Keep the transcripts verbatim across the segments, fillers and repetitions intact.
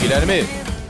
Guilherme.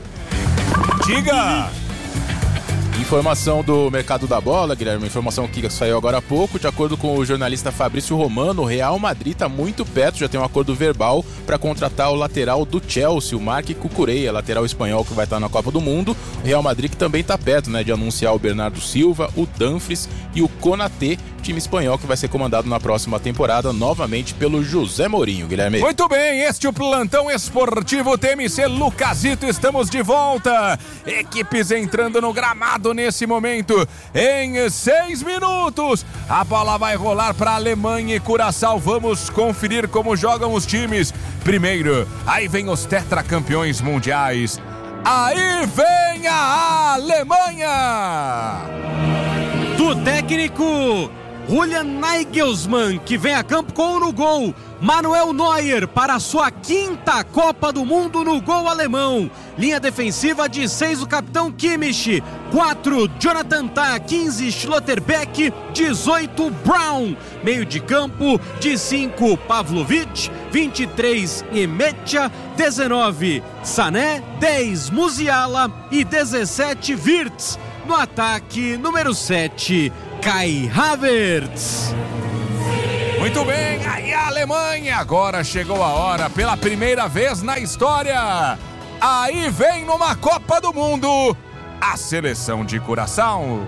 Diga! Informação do mercado da bola, Guilherme, informação que saiu agora há pouco. De acordo com o jornalista Fabrício Romano, o Real Madrid está muito perto, já tem um acordo verbal para contratar o lateral do Chelsea, o Marc Cucurella, lateral espanhol que vai estar na Copa do Mundo. O Real Madrid que também está perto, né, de anunciar o Bernardo Silva, o Dumfries e o Konaté, time espanhol que vai ser comandado na próxima temporada novamente pelo José Mourinho, Guilherme. Muito bem, este é o Plantão Esportivo T M C Lucasito, estamos de volta. Equipes entrando no gramado nesse momento. Em seis minutos, a bola vai rolar para Alemanha e Curaçao. Vamos conferir como jogam os times. Primeiro, aí vem os tetracampeões mundiais. Aí vem a Alemanha! Do técnico Julian Nagelsmann, que vem a campo com no gol Manuel Neuer para a sua quinta Copa do Mundo no gol alemão. Linha defensiva de seis o capitão Kimmich, quatro Jonathan Tah, quinze Schlotterbeck, dezoito Brown. Meio de campo de cinco Pavlovic, vinte e três Emetia, dezenove Sané, dez Musiala e dezessete Wirtz. No ataque, número sete, Kai Havertz. Muito bem, aí a Alemanha, agora chegou a hora, pela primeira vez na história, aí vem numa Copa do Mundo, a seleção de Curaçao.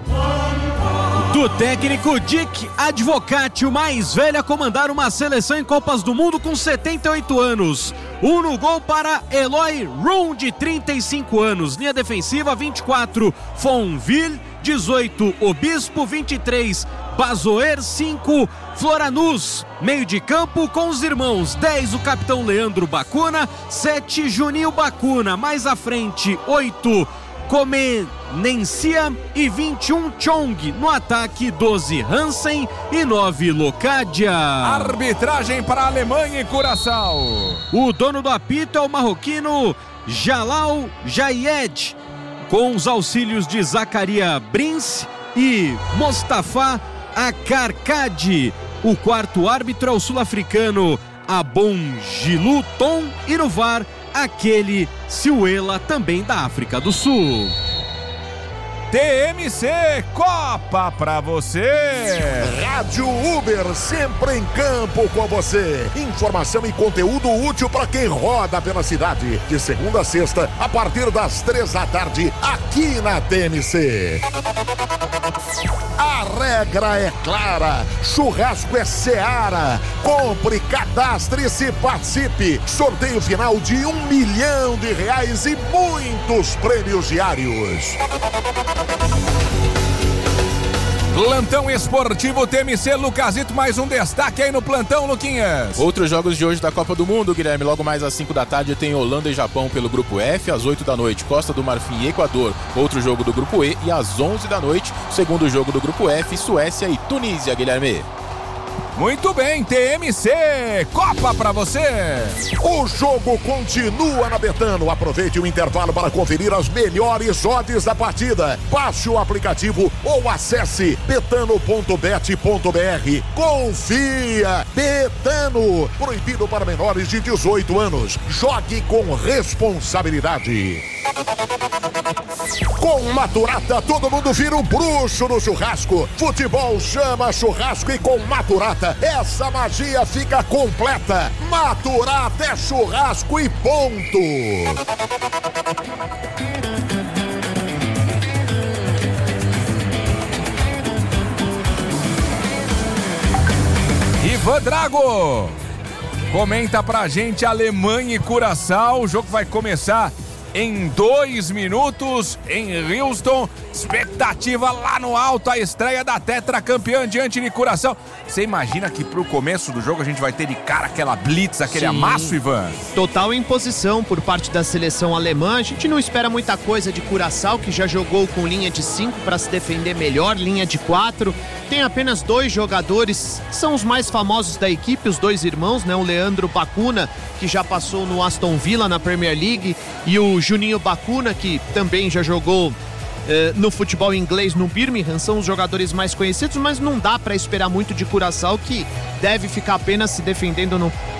Do técnico Dick Advocati, o mais velho a comandar uma seleção em Copas do Mundo com setenta e oito anos. Um no gol para Eloy Roux, de trinta e cinco anos. Linha defensiva, vinte e quatro Fonville, dezoito Obispo, vinte e três Bazoer, cinco Floranus. Meio de campo com os irmãos, dez o capitão Leandro Bacuna, sete Juninho Bacuna. Mais à frente, oito Comenencia e vinte e um Chong. No ataque, doze Hansen e nove Locadia. Arbitragem para Alemanha e Curaçao. O dono do apito é o marroquino Jalal Jayed, com os auxílios de Zacaria Brins e Mostafa Akarkadi. O quarto árbitro é o sul-africano Abongilu Tom e no V A R aquele Siuela, também da África do Sul. T M C Copa pra você. Rádio Uber, sempre em campo com você. Informação e conteúdo útil para quem roda pela cidade. De segunda a sexta, a partir das três da tarde, aqui na T M C. A regra é clara, churrasco é Seara. Compre, cadastre-se, participe. Sorteio final de um milhão de reais e muitos prêmios diários. Plantão Esportivo T M C Lucasito, mais um destaque aí no plantão, Luquinhas. Outros jogos de hoje da Copa do Mundo, Guilherme, logo mais às cinco da tarde tem Holanda e Japão pelo Grupo F, às oito da noite Costa do Marfim e Equador, outro jogo do Grupo E, e às onze da noite, segundo jogo do Grupo F, Suécia e Tunísia, Guilherme. Muito bem, T M C Copa pra você. O jogo continua na Betano. Aproveite o intervalo para conferir as melhores odds da partida. Baixe o aplicativo ou acesse betano ponto bet ponto br. Confia! Betano. Proibido para menores de dezoito anos. Jogue com responsabilidade. Com Maturata, todo mundo vira um bruxo no churrasco. Futebol chama churrasco e com Maturata, essa magia fica completa. Maturata é churrasco e ponto. Ivan Drago, comenta pra gente Alemanha e Curaçao. O jogo vai começar em dois minutos em Houston. Expectativa lá no alto, a estreia da tetracampeã diante de Curaçao. Você imagina que pro começo do jogo a gente vai ter de cara aquela blitz, aquele Sim. amasso, Ivan? Total imposição por parte da seleção alemã. A gente não espera muita coisa de Curaçao, que já jogou com linha de cinco para se defender melhor, linha de quatro. Tem apenas dois jogadores, são os mais famosos da equipe, os dois irmãos, né? O Leandro Bacuna, que já passou no Aston Villa na Premier League, e o Juninho Bacuna, que também já jogou Uh, no futebol inglês no Birmingham. São os jogadores mais conhecidos, mas não dá para esperar muito de Curaçao, que deve ficar apenas se defendendo no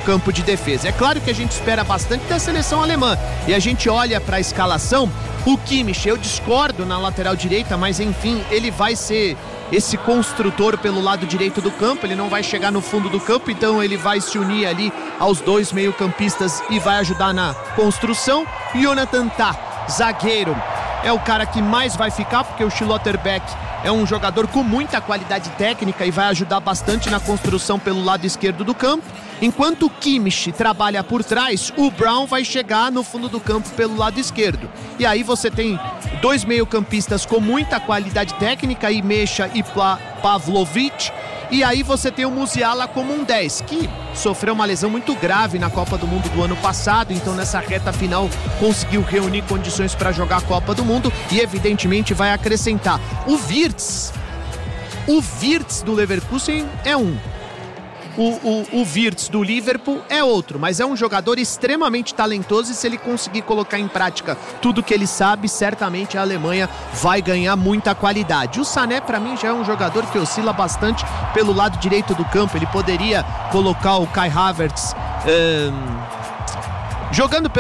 campo de defesa. É claro que a gente espera bastante da seleção alemã e a gente olha para a escalação, o Kimmich, eu discordo na lateral direita, mas enfim, ele vai ser esse construtor pelo lado direito do campo, ele não vai chegar no fundo do campo, então ele vai se unir ali aos dois meio-campistas e vai ajudar na construção. Jonathan Tah, zagueiro, é o cara que mais vai ficar, porque o Schlotterbeck é um jogador com muita qualidade técnica e vai ajudar bastante na construção pelo lado esquerdo do campo. Enquanto o Kimmich trabalha por trás, o Brown vai chegar no fundo do campo pelo lado esquerdo. E aí você tem dois meio-campistas com muita qualidade técnica, Imecha e Pavlovic. E aí você tem o Musiala como um dez, que sofreu uma lesão muito grave na Copa do Mundo do ano passado, então nessa reta final conseguiu reunir condições para jogar a Copa do Mundo e evidentemente vai acrescentar. O Wirtz, o Wirtz do Leverkusen é um. O, o, o Wirtz do Liverpool é outro, mas é um jogador extremamente talentoso e se ele conseguir colocar em prática tudo que ele sabe, certamente a Alemanha vai ganhar muita qualidade. O Sané, para mim, já é um jogador que oscila bastante pelo lado direito do campo. Ele poderia colocar o Kai Havertz um, jogando pelo